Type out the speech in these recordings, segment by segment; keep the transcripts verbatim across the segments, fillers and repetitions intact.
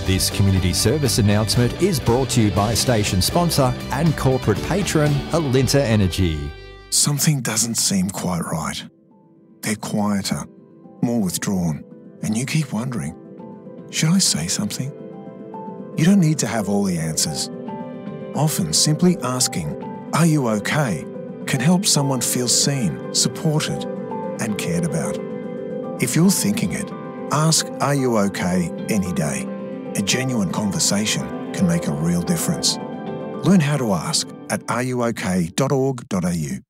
This community service announcement is brought to you by station sponsor and corporate patron Alinta Energy. Something doesn't seem quite right. They're quieter, more withdrawn, and you keep wondering, should I say something? You don't need to have all the answers. Often simply asking, "Are you okay?" can help someone feel seen, supported, and cared about. If you're thinking it, ask "Are you okay?" any day. A genuine conversation can make a real difference. Learn how to ask at are you okay dot org dot a u.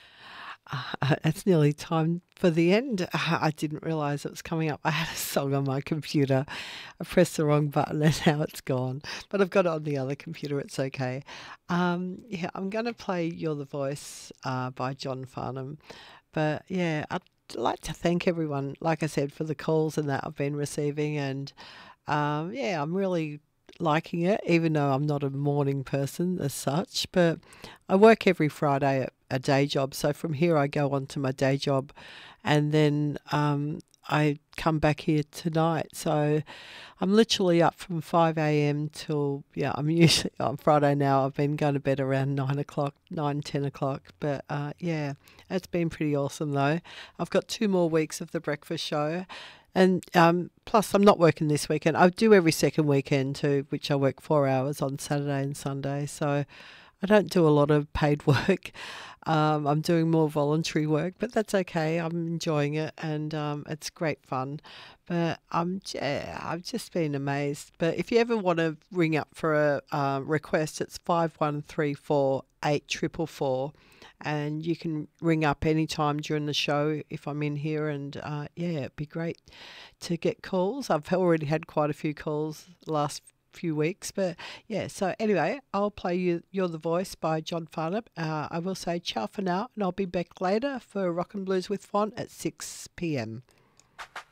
Uh, it's nearly time for the end. Uh, I didn't realise it was coming up. I had a song on my computer. I pressed the wrong button and now it's gone. But I've got it on the other computer. It's okay. Um, yeah, I'm going to play You're the Voice uh, by John Farnham. But yeah, I'd like to thank everyone, like I said, for the calls and that I've been receiving. And um, yeah, I'm really liking it, even though I'm not a morning person as such. But I work every Friday at a day job. So from here I go on to my day job and then um, I come back here tonight. So I'm literally up from five a.m. till, yeah, I'm usually on Friday now. I've been going to bed around nine o'clock, nine, ten o'clock. But uh, yeah, it's been pretty awesome though. I've got two more weeks of the breakfast show. And um, plus, I'm not working this weekend. I do every second weekend too, which I work four hours on Saturday and Sunday. So I don't do a lot of paid work. Um, I'm doing more voluntary work, but that's okay. I'm enjoying it, and um, it's great fun. But I'm, yeah, I've just been amazed. But if you ever want to ring up for a uh, request, it's five one three four eight four four four. And you can ring up anytime during the show if I'm in here. And uh, yeah, it'd be great to get calls. I've already had quite a few calls the last few weeks. But yeah, so anyway, I'll play you You're the Voice by John Farnham. Uh, I will say ciao for now, and I'll be back later for Rock and Blues with Fon at six p.m.